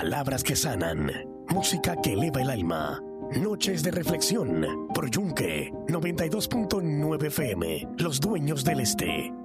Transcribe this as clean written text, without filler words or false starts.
Palabras que sanan, música que eleva el alma. Noches de reflexión por Yunque 92.9 FM, Los Dueños del Este.